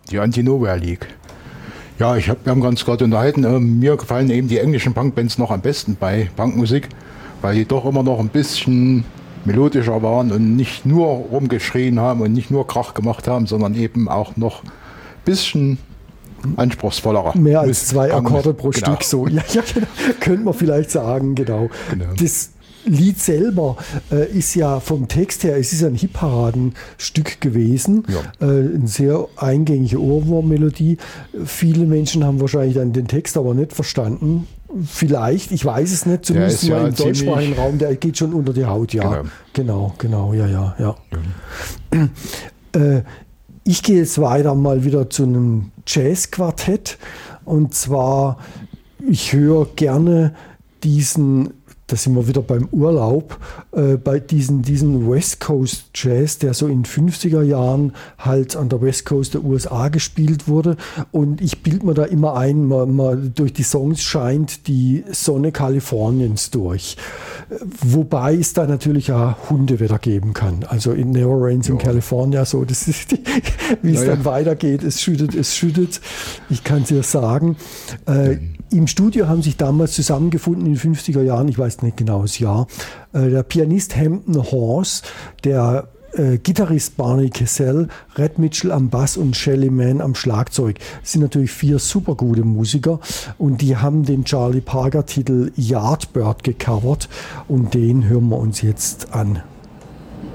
Die Anti-Nowhere League. Ja, wir haben uns gerade unterhalten. Mir gefallen eben die englischen Punkbands noch am besten bei Punkmusik, weil die doch immer noch ein bisschen melodischer waren und nicht nur rumgeschrien haben und nicht nur Krach gemacht haben, sondern eben auch noch ein bisschen anspruchsvollerer. Mehr als 2 Akkorde pro genau. Stück, so. Ja, genau. Könnte man vielleicht sagen, genau. Das Lied selber ist ja vom Text her, es ist ein Hitparadenstück gewesen, eine sehr eingängige Ohrwurmmelodie. Viele Menschen haben wahrscheinlich dann den Text aber nicht verstanden. Vielleicht, ich weiß es nicht, zumindest mal im deutschsprachigen Raum, der geht schon unter die Haut, ja. Genau, ja. Ich gehe jetzt weiter mal wieder zu einem Jazzquartett, und zwar, ich höre gerne diesen, da sind wir wieder beim Urlaub, bei diesen West Coast Jazz, der so in den 50er Jahren halt an der West Coast der USA gespielt wurde. Und ich bilde mir da immer ein, durch die Songs scheint die Sonne Kaliforniens durch. Wobei es da natürlich auch Hundewetter geben kann. Also in Never Rains in California, so, das ist wie es dann weitergeht. Es schüttet. Ich kann es dir sagen. Im Studio haben sich damals zusammengefunden in den 50er Jahren, ich weiß nicht genau das Jahr, der Pianist Hampton Hawes, der Gitarrist Barney Kessel, Red Mitchell am Bass und Shelly Manne am Schlagzeug. Das sind natürlich 4 super gute Musiker, und die haben den Charlie Parker Titel Yardbird gecovert, und den hören wir uns jetzt an.